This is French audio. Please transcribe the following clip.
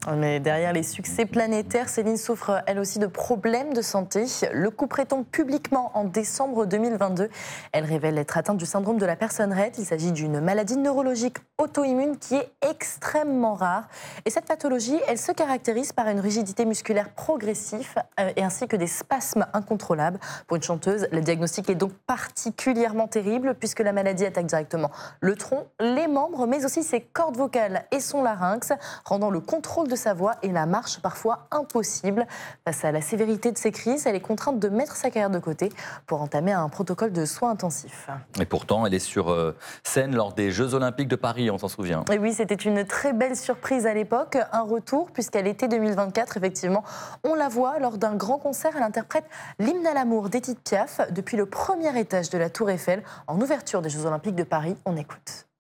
Mais derrière les succès planétaires, Céline souffre elle aussi de problèmes de santé. Le couperait-on publiquement en décembre 2022. Elle révèle être atteinte du syndrome de la personne raide. Il s'agit d'une maladie neurologique auto-immune qui est extrêmement rare. Et cette pathologie, elle se caractérise par une rigidité musculaire progressive et ainsi que des spasmes incontrôlables. Pour une chanteuse, le diagnostic est donc particulièrement terrible puisque la maladie attaque directement le tronc, les membres, mais aussi ses cordes vocales et son larynx, rendant le contrôle de sa voix et la marche parfois impossible. Face à la sévérité de ces crises, elle est contrainte de mettre sa carrière de côté pour entamer un protocole de soins intensifs. Et pourtant, elle est sur scène lors des Jeux Olympiques de Paris, on s'en souvient. Et oui, c'était une très belle surprise à l'époque, un retour puisqu'à l'été 2024, effectivement, on la voit lors d'un grand concert. Elle interprète l'hymne à l'amour d'Édith Piaf depuis le premier étage de la Tour Eiffel en ouverture des Jeux Olympiques de Paris. On écoute.